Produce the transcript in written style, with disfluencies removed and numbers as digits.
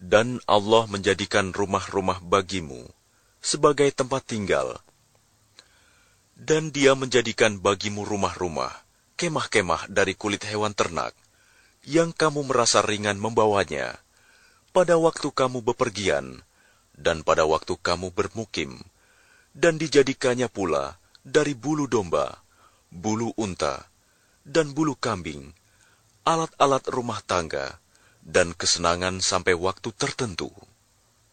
Dan Allah menjadikan rumah-rumah bagimu sebagai tempat tinggal. Dan Dia menjadikan bagimu rumah-rumah, kemah-kemah dari kulit hewan ternak, yang kamu merasa ringan membawanya, pada waktu kamu bepergian, dan pada waktu kamu bermukim, dan dijadikannya pula dari bulu domba, bulu unta, dan bulu kambing, alat-alat rumah tangga, dan kesenangan sampai waktu tertentu.